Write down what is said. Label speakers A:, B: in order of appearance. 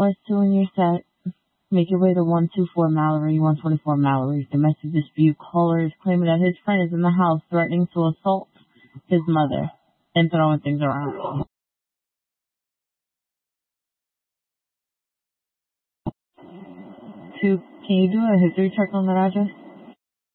A: West 2 in your set. Make your way to 124 Mallory, 124 Mallory. Domestic dispute. Caller is claiming that his friend is in the house threatening to assault his mother and throwing things around. 2, can you do a history check on that address?